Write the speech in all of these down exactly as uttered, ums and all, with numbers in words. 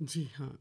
जी हाँ,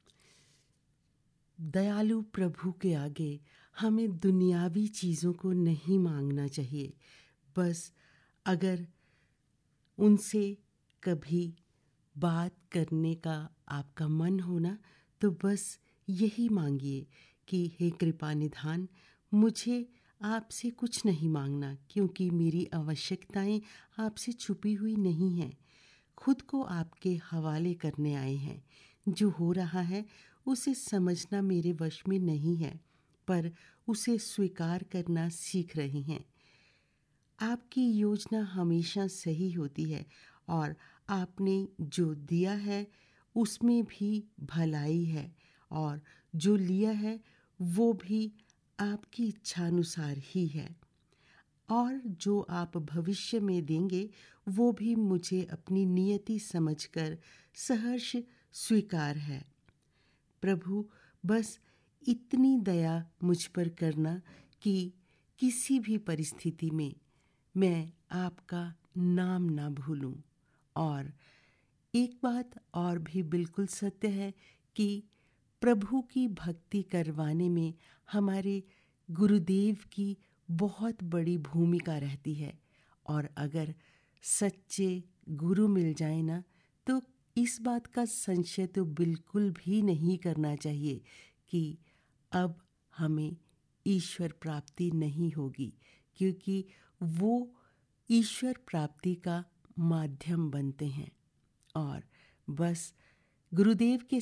दयालु प्रभु के आगे हमें दुनियावी चीज़ों को नहीं मांगना चाहिए। बस अगर उनसे कभी बात करने का आपका मन हो ना, तो बस यही मांगिए कि हे कृपा निधान, मुझे आपसे कुछ नहीं मांगना, क्योंकि मेरी आवश्यकताएं आपसे छुपी हुई नहीं हैं। खुद को आपके हवाले करने आए हैं। जो हो रहा है उसे समझना मेरे वश में नहीं है, पर उसे स्वीकार करना सीख रहे हैं। आपकी योजना हमेशा सही होती है और आपने जो दिया है उसमें भी भलाई है, और जो लिया है वो भी आपकी इच्छानुसार ही है। और जो आप भविष्य में देंगे वो भी मुझे अपनी नियति समझकर सहर्ष स्वीकार है। प्रभु, बस इतनी दया मुझ पर करना कि किसी भी परिस्थिति में मैं आपका नाम ना भूलूं। और एक बात और भी बिल्कुल सत्य है कि प्रभु की भक्ति करवाने में हमारे गुरुदेव की बहुत बड़ी भूमिका रहती है। और अगर सच्चे गुरु मिल जाए ना, तो इस बात का संशय तो बिल्कुल भी नहीं करना चाहिए कि अब हमें ईश्वर प्राप्ति नहीं होगी, क्योंकि वो ईश्वर प्राप्ति का माध्यम बनते हैं। और बस गुरुदेव के